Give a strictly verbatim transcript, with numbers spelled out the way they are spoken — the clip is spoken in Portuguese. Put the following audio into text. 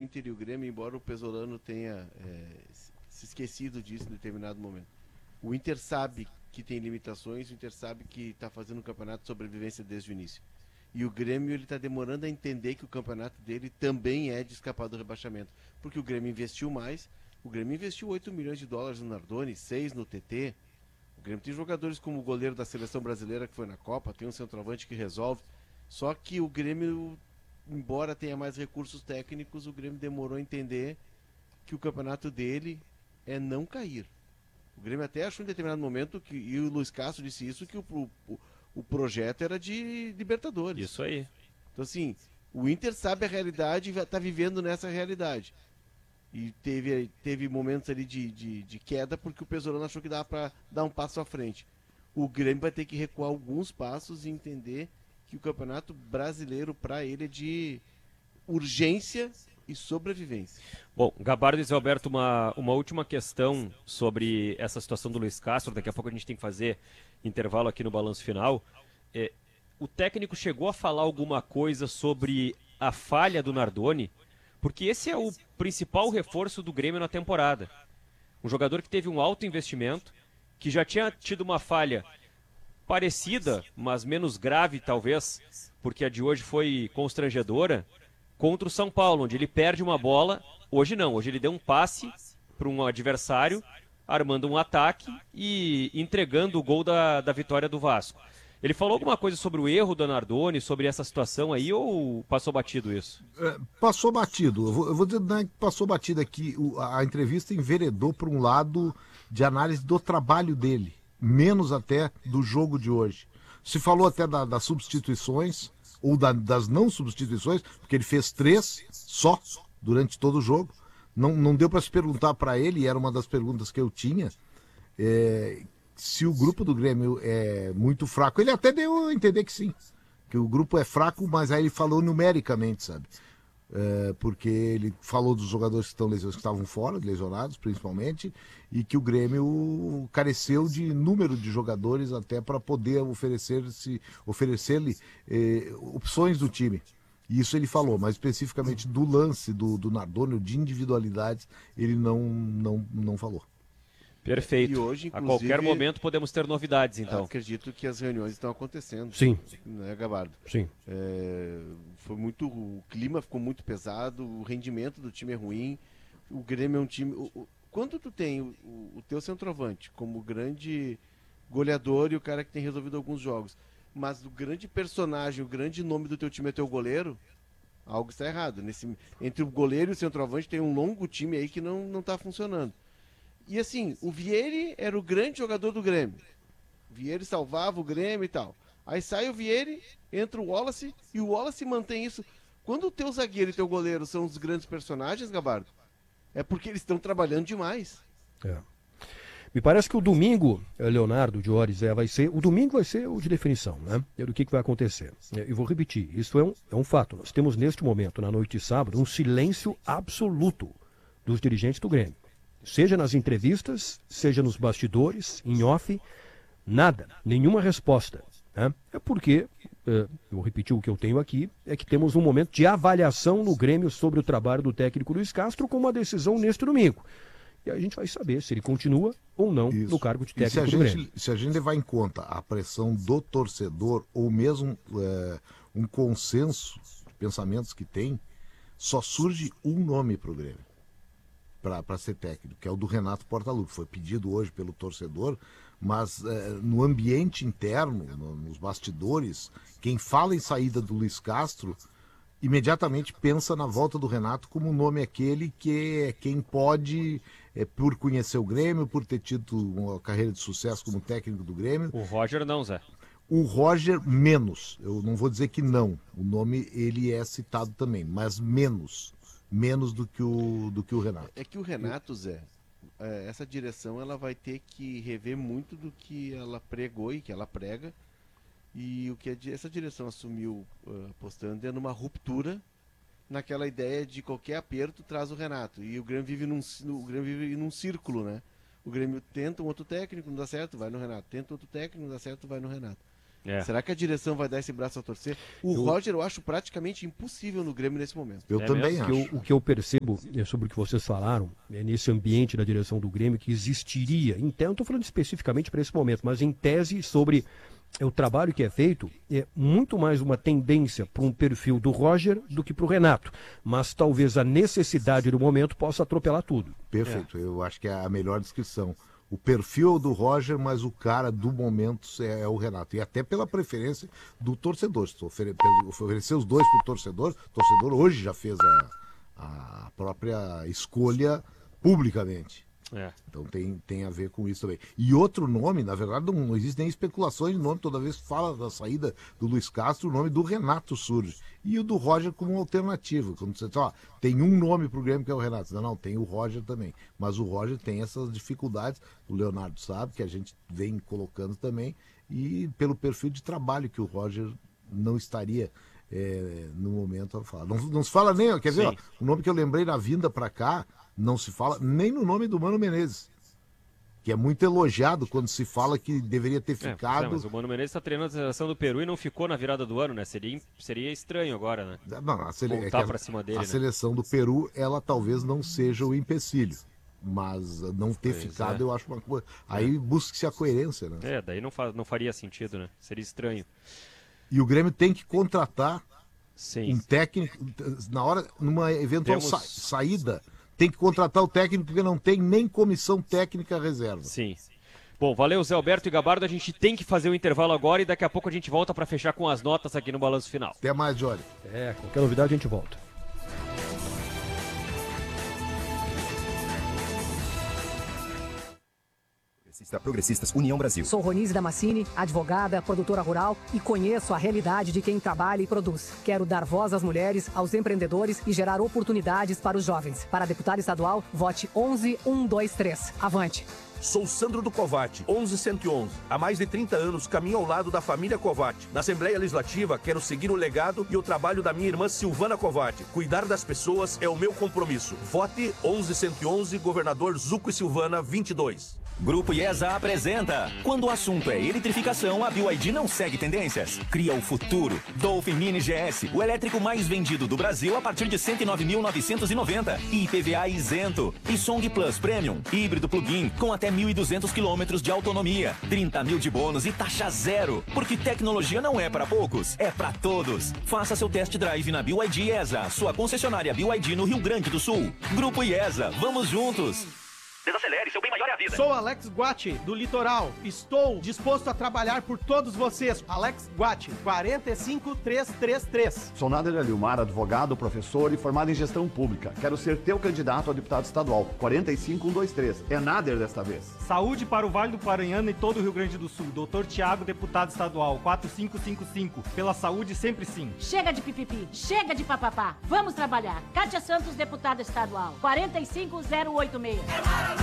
Inter e o Grêmio, embora o Pesolano tenha é, se esquecido disso em determinado momento. O Inter sabe que tem limitações, o Inter sabe que está fazendo um campeonato de sobrevivência desde o início. E o Grêmio ele está demorando a entender que o campeonato dele também é de escapar do rebaixamento. Porque o Grêmio investiu mais, o Grêmio investiu oito milhões de dólares no Nardoni, seis no T T. O Grêmio tem jogadores como o goleiro da seleção brasileira que foi na Copa, tem um centroavante que resolve. Só que o Grêmio, embora tenha mais recursos técnicos, o Grêmio demorou a entender que o campeonato dele é não cair. O Grêmio até achou em determinado momento, que, e o Luiz Castro disse isso, que o, o, o projeto era de Libertadores. Isso aí. Então assim, o Inter sabe a realidade e está vivendo nessa realidade. E teve, teve momentos ali de, de, de queda porque o Pesolano achou que dava para dar um passo à frente. O Grêmio vai ter que recuar alguns passos e entender que o Campeonato Brasileiro para ele é de urgência e sobrevivência. Bom, Gabardo e Zé Alberto, uma, uma última questão sobre essa situação do Luiz Castro. Daqui a pouco a gente tem que fazer intervalo aqui no balanço final. É, o técnico chegou a falar alguma coisa sobre a falha do Nardoni? Porque esse é o principal reforço do Grêmio na temporada. Um jogador que teve um alto investimento, que já tinha tido uma falha parecida, mas menos grave talvez, porque a de hoje foi constrangedora, contra o São Paulo, onde ele perde uma bola. Hoje não, hoje ele deu um passe para um adversário, armando um ataque e entregando o gol da, da vitória do Vasco. Ele falou alguma coisa sobre o erro do Nardoni, sobre essa situação aí, ou passou batido isso? É, passou batido. Eu vou, eu vou dizer né, que passou batido aqui. O, a entrevista enveredou para um lado de análise do trabalho dele, menos até do jogo de hoje. Se falou até da, das substituições, ou da, das não substituições, porque ele fez três só durante todo o jogo. Não, não deu para se perguntar para ele, e era uma das perguntas que eu tinha, é, se o grupo do Grêmio é muito fraco. Ele até deu a entender que sim, que o grupo é fraco, mas aí ele falou numericamente, sabe? É, porque ele falou dos jogadores que, estão lesionados, que estavam fora, lesionados principalmente, e que o Grêmio careceu de número de jogadores até para poder oferecer-se, oferecer-lhe eh, opções do time. E isso ele falou, mas especificamente do lance do, do Nardoni, de individualidades, ele não, não, não falou. Perfeito. E hoje, a qualquer momento podemos ter novidades, então. Acredito que as reuniões estão acontecendo. Sim. Né, Gabardo? Sim. É, foi muito, o clima ficou muito pesado, o rendimento do time é ruim. O Grêmio é um time... O, o, quando tu tem o, o teu centroavante como grande goleador e o cara que tem resolvido alguns jogos, mas o grande personagem, o grande nome do teu time é teu goleiro, algo está errado. Nesse, entre o goleiro e o centroavante tem um longo time aí que não, não está funcionando. E assim, o Vieri era o grande jogador do Grêmio. O Vieri salvava o Grêmio e tal. Aí sai o Vieri, entra o Wallace e o Wallace mantém isso. Quando o teu zagueiro e teu goleiro são os grandes personagens, Gabardo, é porque eles estão trabalhando demais. É. Me parece que o domingo, Leonardo, Diores, é, vai ser, o domingo vai ser o de definição, né? É do que, que vai acontecer. E vou repetir, isso é um, é um fato. Nós temos neste momento, na noite de sábado, um silêncio absoluto dos dirigentes do Grêmio. Seja nas entrevistas, seja nos bastidores, em off, nada, nenhuma resposta. Né? É porque, é, eu vou repetir o que eu tenho aqui, é que temos um momento de avaliação no Grêmio sobre o trabalho do técnico Luiz Castro com uma decisão neste domingo. E a gente vai saber se ele continua ou não Isso. no cargo de técnico e se a do gente, Grêmio. Se a gente levar em conta a pressão do torcedor ou mesmo é, um consenso de pensamentos que tem, só surge um nome para o Grêmio para ser técnico, que é o do Renato Portaluppi. Foi pedido hoje pelo torcedor, mas é, no ambiente interno, no, nos bastidores, quem fala em saída do Luiz Castro imediatamente pensa na volta do Renato como um nome aquele que é quem pode, é, por conhecer o Grêmio, por ter tido uma carreira de sucesso como técnico do Grêmio. O Roger não, Zé. O Roger menos, eu não vou dizer que não, o nome ele é citado também, mas menos, menos do que o, do que o Renato. É que o Renato, Zé, essa direção ela vai ter que rever muito do que ela pregou e que ela prega. E o que essa direção assumiu uh, apostando é numa ruptura naquela ideia de qualquer aperto traz o Renato. E o Grêmio vive num, o Grêmio vive num círculo, né? O Grêmio tenta um outro técnico, não dá certo, vai no Renato. Tenta outro técnico, não dá certo, vai no Renato. É. Será que a direção vai dar esse braço a torcer? O Eu- Roger eu acho praticamente impossível no Grêmio nesse momento. Eu É também mesmo O que acho. eu- o que eu percebo é sobre o que vocês falaram, é nesse ambiente da direção do Grêmio, que existiria, em tese, não estou falando especificamente para esse momento, mas em tese sobre é, o trabalho que é feito, é muito mais uma tendência para um perfil do Roger do que para o Renato. Mas talvez a necessidade do momento possa atropelar tudo. Perfeito, eu acho que é a melhor descrição. O perfil do Roger, mas o cara do momento é, é o Renato. E até pela preferência do torcedor. Se tu ofere- oferecer os dois para o torcedor, o torcedor hoje já fez a, a própria escolha publicamente. É. Então tem, tem a ver com isso também. E outro nome, na verdade, não, não existe nem especulações de nome. Toda vez que fala da saída do Luiz Castro, o nome do Renato surge. E o do Roger como alternativa. Quando você diz, ó, tem um nome pro Grêmio que é o Renato. Não, não, tem o Roger também. Mas o Roger tem essas dificuldades. O Leonardo sabe, que a gente vem colocando também. E pelo perfil de trabalho que o Roger não estaria é, no momento a falar. Não, não se fala nem, quer ver, ó, o nome que eu lembrei na vinda para cá, não se fala nem no nome do Mano Menezes, que é muito elogiado quando se fala que deveria ter É, pois ficado. é, mas o Mano Menezes está treinando a seleção do Peru e não ficou na virada do ano, né? Seria, seria estranho agora, né? Não, a, sele... Voltar é que a- pra cima dele, a né? seleção do Peru, ela talvez não seja o empecilho, mas não ter Pois ficado é. eu acho uma coisa. Aí busque-se a coerência, né? É, daí não, fa- não faria sentido, né? Seria estranho. E o Grêmio tem que contratar Sim. um técnico na hora, numa eventual Temos- sa- saída, tem que contratar o técnico porque não tem nem comissão técnica reserva. Sim. Bom, valeu, Zé Alberto e Gabardo. A gente tem que fazer o intervalo agora e daqui a pouco a gente volta para fechar com as notas aqui no Balanço Final. Até mais, Jory. É, qualquer novidade a gente volta. Progressista, Progressistas União Brasil. Sou Ronise Damascini, advogada, produtora rural e conheço a realidade de quem trabalha e produz. Quero dar voz às mulheres, aos empreendedores e gerar oportunidades para os jovens. Para deputado estadual, vote onze um dois três. Avante! Sou Sandro do Covate, onze cento e onze. Há mais de trinta anos caminho ao lado da família Covate. Na Assembleia Legislativa, quero seguir o legado e o trabalho da minha irmã Silvana Covate. Cuidar das pessoas é o meu compromisso. Vote onze cento e onze, governador Zuco e Silvana, vinte e dois. Grupo IESA apresenta. Quando o assunto é eletrificação, a B Y D não segue tendências. Cria o futuro. Dolphin Mini G S, o elétrico mais vendido do Brasil a partir de cento e nove mil novecentos e noventa. I P V A isento. E Song Plus Premium, híbrido plug-in, com até mil e duzentos quilômetros de autonomia. trinta mil de bônus e taxa zero. Porque tecnologia não é para poucos, é para todos. Faça seu test drive na B Y D IESA, sua concessionária B Y D no Rio Grande do Sul. Grupo IESA, vamos juntos. Desacelere, seu bem maior é a vida. Sou Alex Guatti, do Litoral. Estou disposto a trabalhar por todos vocês. Alex Guatti, quatro cinco três três três. Sou Nader Aliumar, advogado, professor e formado em gestão pública. Quero ser teu candidato a deputado estadual. quatro cinco um dois três. É Nader desta vez. Saúde para o Vale do Paranhana e todo o Rio Grande do Sul. doutor Tiago, deputado estadual. quatro cinco cinco cinco. Pela saúde, sempre sim. Chega de pipipi, chega de papapá. Vamos trabalhar. Kátia Santos, deputada estadual. quatro cinco zero oito seis.